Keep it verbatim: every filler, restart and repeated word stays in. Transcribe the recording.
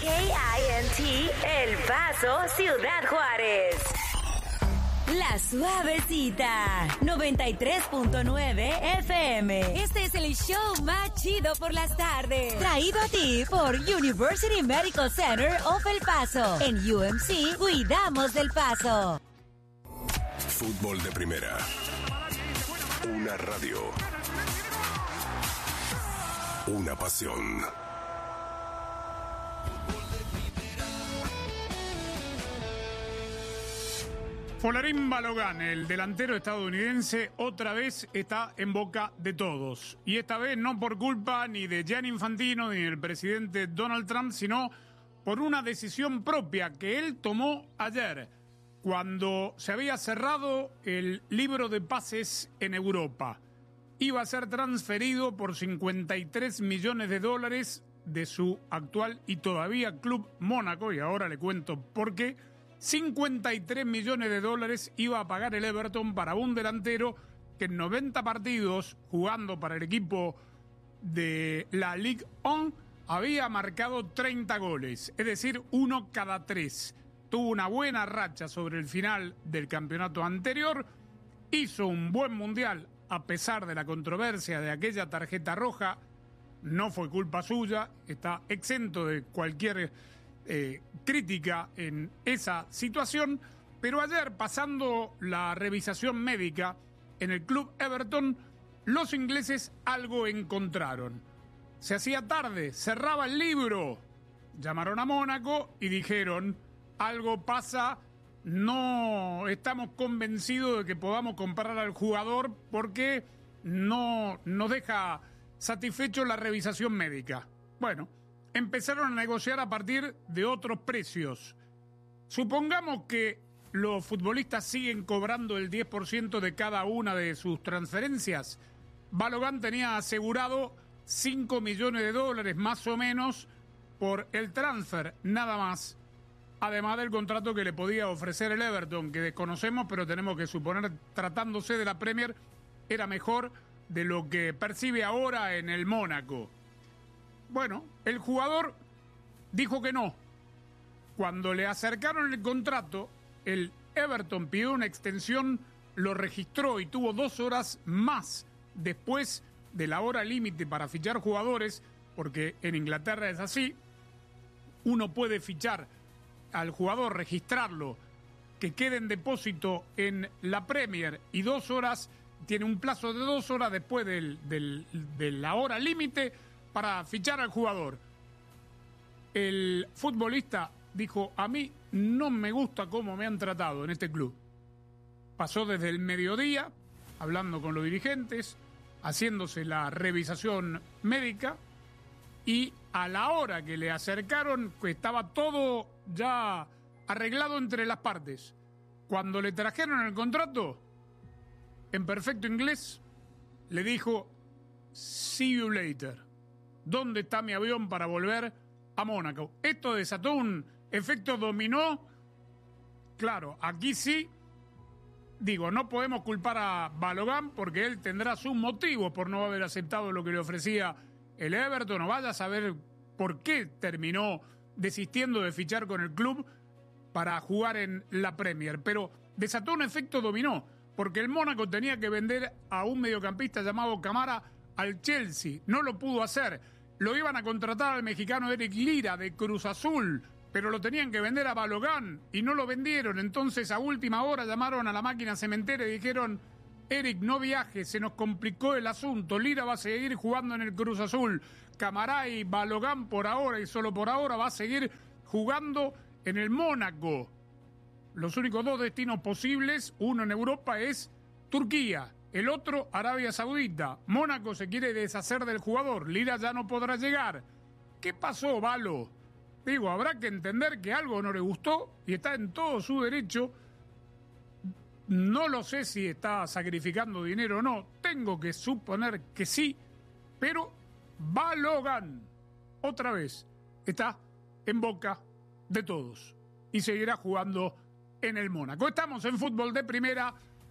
K I N T, El Paso, Ciudad Juárez. La Suavecita, noventa y tres punto nueve F M. Este es el show más chido por las tardes. Traído a ti por University Medical Center of El Paso. En U M C, cuidamos del Paso. Fútbol de Primera. Una radio. Una pasión. Folarín Balogun, el delantero estadounidense, otra vez está en boca de todos. Y esta vez no por culpa ni de Gianni Infantino ni del presidente Donald Trump, sino por una decisión propia que él tomó ayer, cuando se había cerrado el libro de pases en Europa. Iba a ser transferido por cincuenta y tres millones de dólares de su actual y todavía club Mónaco, y ahora le cuento por qué. cincuenta y tres millones de dólares iba a pagar el Everton para un delantero que en noventa partidos, jugando para el equipo de la Ligue uno, había marcado treinta goles, es decir, uno cada tres. Tuvo una buena racha sobre el final del campeonato anterior, hizo un buen mundial a pesar de la controversia de aquella tarjeta roja. No fue culpa suya, está exento de cualquier Eh, crítica en esa situación, pero ayer, pasando la revisación médica en el club Everton, los ingleses algo encontraron. Se hacía tarde, cerraba el libro, llamaron a Mónaco y dijeron: algo pasa, no estamos convencidos de que podamos comprar al jugador porque no nos deja satisfecho la revisación médica. Bueno, empezaron a negociar a partir de otros precios. Supongamos que los futbolistas siguen cobrando el diez por ciento de cada una de sus transferencias. Balogun tenía asegurado cinco millones de dólares más o menos por el transfer, nada más. Además del contrato que le podía ofrecer el Everton, que desconocemos, pero tenemos que suponer, tratándose de la Premier, era mejor de lo que percibe ahora en el Mónaco. Bueno, el jugador dijo que no. Cuando le acercaron el contrato, el Everton pidió una extensión, lo registró y tuvo dos horas más después de la hora límite para fichar jugadores, porque en Inglaterra es así. Uno puede fichar al jugador, registrarlo, que quede en depósito en la Premier y dos horas, tiene un plazo de dos horas después del, del, de la hora límite para fichar al jugador. El futbolista dijo: a mí no me gusta cómo me han tratado en este club. Pasó desde el mediodía hablando con los dirigentes, haciéndose la revisación médica, y a la hora que le acercaron, que estaba todo ya arreglado entre las partes, cuando le trajeron el contrato, en perfecto inglés, le dijo: see you later. ¿Dónde está mi avión para volver a Mónaco? Esto desató un efecto dominó. Claro, aquí sí, digo, no podemos culpar a Balogun porque él tendrá sus motivos por no haber aceptado lo que le ofrecía el Everton, o vaya a saber por qué terminó desistiendo de fichar con el club para jugar en la Premier. Pero desató un efecto dominó, porque el Mónaco tenía que vender a un mediocampista llamado Camara al Chelsea, no lo pudo hacer. Lo iban a contratar al mexicano Eric Lira de Cruz Azul, pero lo tenían que vender a Balogun y no lo vendieron. Entonces, a última hora llamaron a la máquina cementera y dijeron: Eric, no viajes, se nos complicó el asunto, Lira va a seguir jugando en el Cruz Azul, Camará y Balogun por ahora, y solo por ahora, va a seguir jugando en el Mónaco. Los únicos dos destinos posibles, uno en Europa, es Turquía, el otro Arabia Saudita. Mónaco se quiere deshacer del jugador, Lira ya no podrá llegar. ¿Qué pasó, Balo? Digo, habrá que entender que algo no le gustó y está en todo su derecho. No lo sé si está sacrificando dinero o no, tengo que suponer que sí, pero Balogun, otra vez, está en boca de todos y seguirá jugando en el Mónaco. Estamos en Fútbol de Primera.